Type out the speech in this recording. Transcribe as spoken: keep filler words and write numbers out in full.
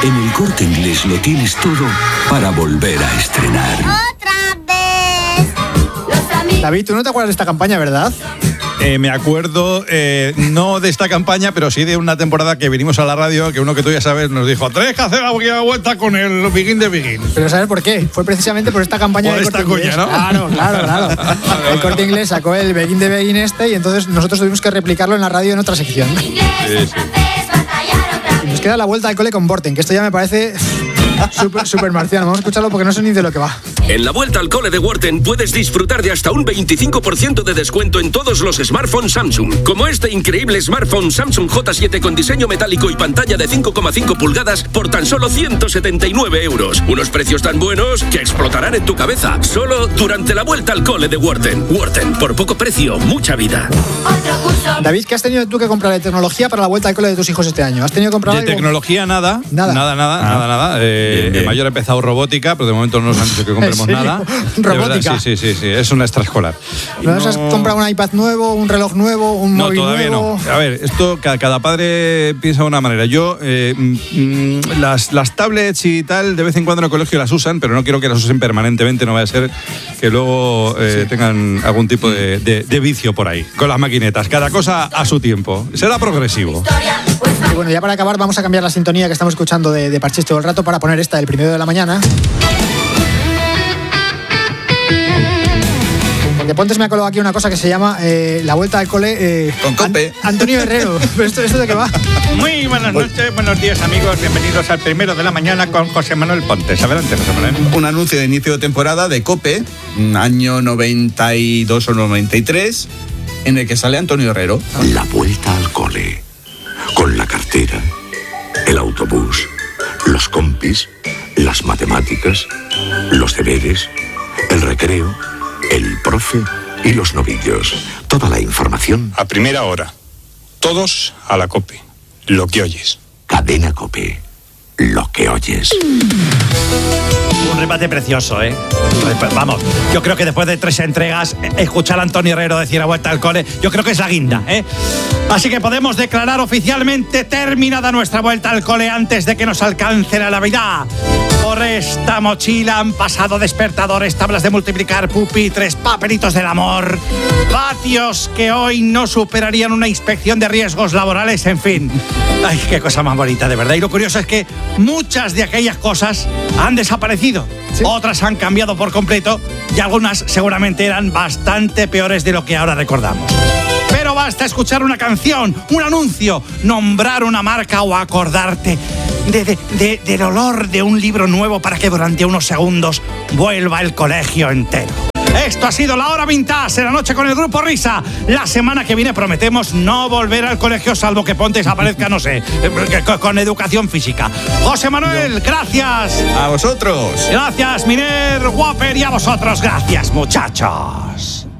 En El Corte Inglés lo tienes todo para volver a estrenar. ¡Otra vez! Los amigos... David, tú no te acuerdas de esta campaña, ¿verdad? Eh, me acuerdo, eh, no de esta campaña, pero sí de una temporada que vinimos a la radio, que uno que tú ya sabes nos dijo, tenés que hacer la vuelta con el Begin de Begin. Pero ¿sabes por qué? Fue precisamente por esta campaña por de esta Corte cuña, Inglés. ¿no? Claro, claro, claro. El Corte Inglés sacó el Begin de Begin este y entonces nosotros tuvimos que replicarlo en la radio en otra sección. Sí, sí. Y nos queda la vuelta al cole con Vorten, que esto ya me parece súper super marciano. Vamos a escucharlo porque no sé ni de lo que va. En la vuelta al cole de Worten puedes disfrutar de hasta un veinticinco por ciento de descuento en todos los smartphones Samsung, como este increíble smartphone Samsung J siete con diseño metálico y pantalla de cinco coma cinco pulgadas por tan solo ciento setenta y nueve euros. Unos precios tan buenos que explotarán en tu cabeza, solo durante la vuelta al cole de Worten. Worten, por poco precio, mucha vida. David, ¿qué has tenido tú que comprar de tecnología para la vuelta al cole de tus hijos este año? ¿Has tenido que comprar De algo? tecnología nada, Nada. nada, nada, Ah. nada, nada. Eh, Bien, bien. El mayor ha empezado robótica, pero de momento no nos han dicho que compremos ¿En serio? nada. De ¿Robótica? verdad, sí, sí, sí, sí, es una extraescolar. Y ¿No has comprado un iPad nuevo, un reloj nuevo, un No, móvil todavía nuevo? no. A ver, esto cada, cada padre piensa de una manera. Yo, eh, mm, las, las tablets y tal, de vez en cuando en el colegio las usan, pero no quiero que las usen permanentemente, no vaya a ser que luego eh, sí. tengan algún tipo de, de, de vicio por ahí, con las maquinetas. Cada cosa a su tiempo. Será progresivo. Y bueno, ya para acabar vamos a cambiar la sintonía que estamos escuchando de, de Parchís todo el rato para poner esta del primero de la mañana. Porque Pontes me ha colado aquí una cosa que se llama eh, la vuelta al cole eh, con Cope. An- Antonio Herrero. ¿Pero esto, esto de qué va? Muy buenas noches, buenos días amigos, bienvenidos al primero de la mañana con José Manuel Pontes. Adelante, José Manuel. Un anuncio de inicio de temporada de Cope, año noventa y dos o noventa y tres, en el que sale Antonio Herrero. La vuelta al cole. Con la cartera, el autobús, los compis, las matemáticas, los deberes, el recreo, el profe y los novillos. Toda la información. A primera hora. Todos a la Cope. Lo que oyes. Cadena Cope. Lo que oyes. Un remate precioso, ¿eh? Vamos, yo creo que después de tres entregas, escuchar a Antonio Herrero decir a vuelta al cole, yo creo que es la guinda, ¿eh? Así que podemos declarar oficialmente terminada nuestra vuelta al cole antes de que nos alcance la Navidad. Por esta mochila han pasado despertadores, tablas de multiplicar, pupitres, papelitos del amor, patios que hoy no superarían una inspección de riesgos laborales, en fin. Ay, qué cosa más bonita, de verdad. Y lo curioso es que muchas de aquellas cosas han desaparecido. ¿Sí? Otras han cambiado por completo y algunas seguramente eran bastante peores de lo que ahora recordamos. Pero basta escuchar una canción, un anuncio, nombrar una marca o acordarte de, de, de, del olor de un libro nuevo para que durante unos segundos vuelva el colegio entero. Esto ha sido La Hora Vintage en la noche con el Grupo Risa. La semana que viene prometemos no volver al colegio salvo que Pontes aparezca, no sé, con educación física. José Manuel, gracias. A vosotros. Gracias, Miner, Whopper, y a vosotros, gracias, muchachos.